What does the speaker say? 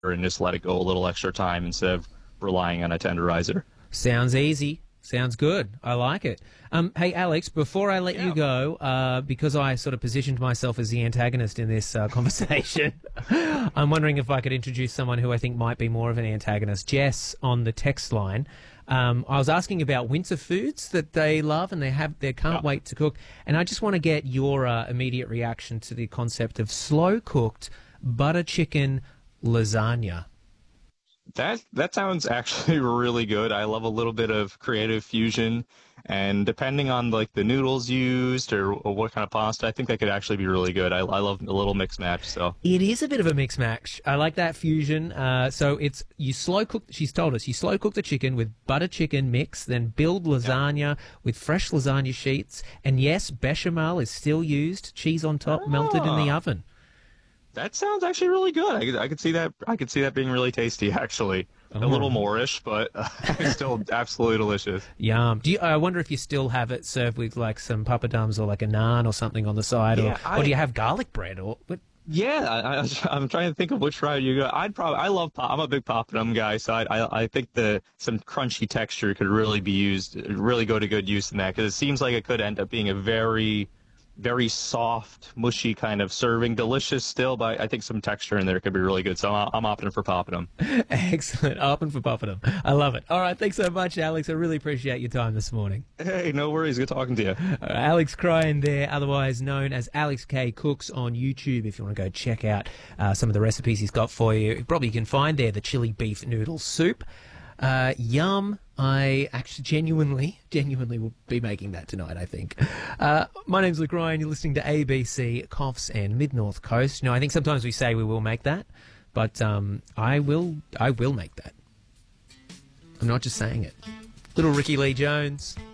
and just let it go a little extra time instead of relying on a tenderizer. Sounds easy. Sounds good. I like it. Hey, Alex, before I let you go, because I sort of positioned myself as the antagonist in this conversation, I'm wondering if I could introduce someone who I think might be more of an antagonist. Jess on the text line. I was asking about winter foods that they love and they can't wait to cook. And I just want to get your immediate reaction to the concept of slow-cooked butter chicken lasagna. That sounds actually really good. I love a little bit of creative fusion, and depending on like the noodles used or what kind of pasta, I think that could actually be really good. I love a little mix match. So it is a bit of a mix match. I like that fusion. So it's you slow cook. She's told us you slow cook the chicken with butter chicken mix, then build lasagna with fresh lasagna sheets, and yes, bechamel is still used. Cheese on top, melted in the oven. That sounds actually really good. I could see that. I could see that being really tasty, actually. A little Moorish, but still absolutely delicious. Yum. I wonder if you still have it served with like some papadums or like a naan or something on the side, or do you have garlic bread or what? Yeah, I'm trying to think of which route you go. I'm a big papadum guy, so I think some crunchy texture could really go to good use in that, because it seems like it could end up being a very soft, mushy kind of serving. Delicious still, but I think some texture in there could be really good. So I'm opting for papadum. Excellent. Opting for papadum. I love it. All right. Thanks so much, Alex. I really appreciate your time this morning. Hey, no worries. Good talking to you. Alex Cryan there, otherwise known as Alex K Cooks on YouTube. If you want to go check out some of the recipes he's got for you, probably you can find there the chili beef noodle soup. Yum. I actually genuinely will be making that tonight, I think. My name's Luke Ryan. You're listening to ABC Coffs and Mid-North Coast. I think sometimes we say we will make that, but I will make that. I'm not just saying it. Little Ricky Lee Jones.